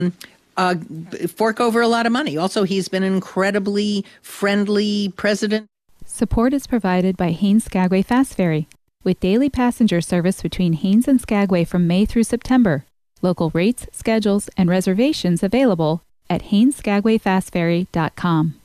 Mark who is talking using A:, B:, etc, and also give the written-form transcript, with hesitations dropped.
A: uh, fork over a lot of money. Also, he's been an incredibly friendly president.
B: Support is provided by Haines Skagway Fast Ferry, with daily passenger service between Haines and Skagway from May through September. Local rates, schedules, and reservations available at HainesSkagwayFastFerry.com.